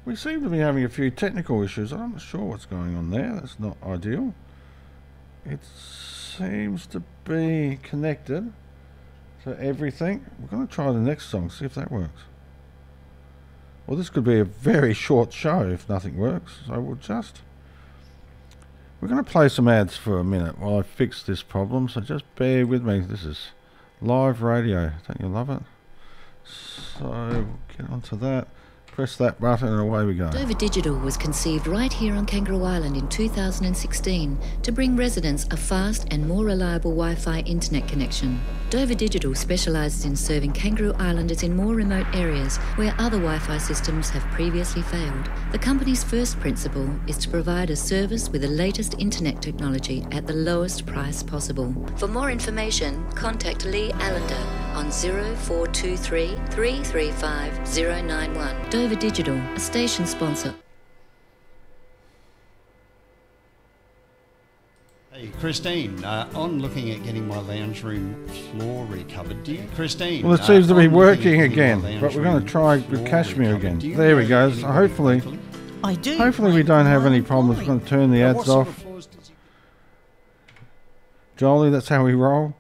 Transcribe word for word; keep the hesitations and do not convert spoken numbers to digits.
We seem to be having a few technical issues. I'm not sure what's going on there. That's not ideal. It seems to be connected to everything. We're going to try the next song, see if that works. Well, this could be a very short show if nothing works. So we'll just... We're going to play some ads for a minute while I fix this problem. So just bear with me. This is live radio. Don't you love it? So we'll get onto that. Press that button and away we go. Dover Digital was conceived right here on Kangaroo Island in two thousand sixteen to bring residents a fast and more reliable Wi-Fi internet connection. Dover Digital specialises in serving Kangaroo Islanders in more remote areas where other Wi-Fi systems have previously failed. The company's first principle is to provide a service with the latest internet technology at the lowest price possible. For more information, contact Lee Allender on zero four two three, three three five, zero nine one. Dover Digital, a station sponsor. Hey, Christine, uh, on looking at getting my lounge room floor recovered, do you, Christine? Well, it seems uh, to be on working looking at getting again, my but we're lounge going to try room with floor Kashmir recovered. again. Do you There we know go. anything So about hopefully, locally? I do. hopefully we don't have any problems. We're going to turn the Uh, ads what sort off. of floors does he- Jolie, that's how we roll.